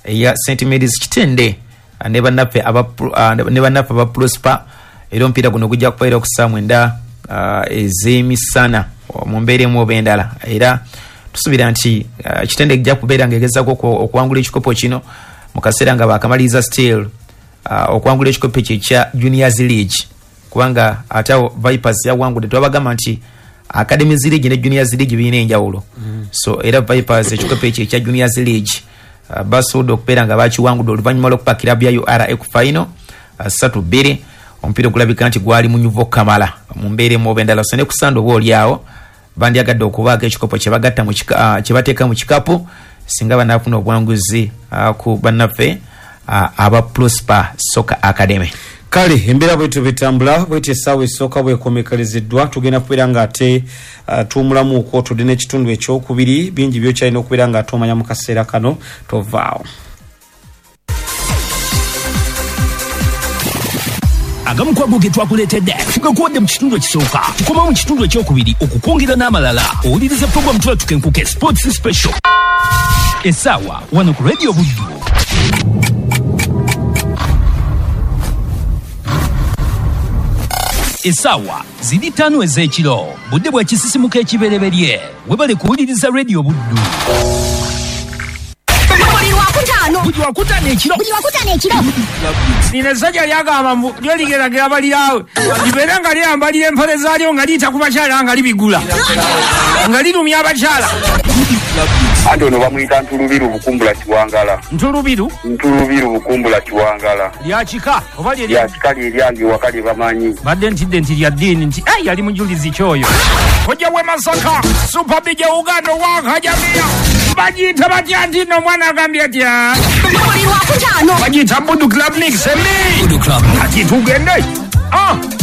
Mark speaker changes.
Speaker 1: ya St Mary's Kitende ne banaffe aba Prosper era omupiira guno gujja kubeera ku saa 9 ez'emisana mu mbeera emu oba endala era tusubira nti Kitende gijja kubeera ng'egezaako okuwangula ekikopo kino mu kaseera nga bakamaliriza still okuwangula ekikopo ekya Juniors League kubanga atawo Vipers yawangudde twabagamba nti Academy League ne Juniors League birina enjawulo so era Vipers ekikopo ekya Juniors League basobola okubeera nga bakiwangudde oluvannyuma lw'okupakira bya URA ku final 3-2 omupiira ogulabika nti gwali munyuvu kamala mu mbeera emu oba endala so ne kusanda oba oliawo bandyagadde okubaako ekikopo kye bateeka mu kikapu singa banaafuna obuwanguzi ku bannaffe aba Prosper Soccer Academy.
Speaker 2: Kale embeera bwetu bitambula bwete essaawa esooka bwekomekalezeddwa tugenda kubeera nga ate tuwumulamu okwo tudde n'ekitundu ekyokubiri bingi byokyalina okubeera nga atomanya mu kaseera kano tovaawo.
Speaker 3: Agamu kwa goge twakuleetedde tugakuwadde mu kitundu ekisooka tukoma mu kitundu ekyokubiri okukwongera n'amalala owuliriza program tukenkuke sports special essaawa wano ku Radio Buddu. Essaawa ziri 5 ez'ekiro budde bwa kisisimuka ekibereberye webale kuwuliriza Radio Buddu. Buli wakutana ekiro
Speaker 4: nina sajja lyagamba mbu lyo ligeragera balirawe libeera nga lyambalira empale zaalyo nga liyita ku bakyala nga libigula nga lirumya abakyala.
Speaker 5: Ate ono bamuyita Ntulubiru Bukumbula Kiwangala.
Speaker 4: Ntulubiru
Speaker 5: Bukumbula Kiwangala.
Speaker 4: Lyakika oba
Speaker 5: lyakika lyange wakali bamanyi.
Speaker 4: Badde ntidde nti lya ddiini nti yali mujulizi kyoyo. Kojja we Masaka Super Big Uganda wakajamia bagiyita batya nti no mwana agambye atya bagiyita Buddu Club Mix ati tugende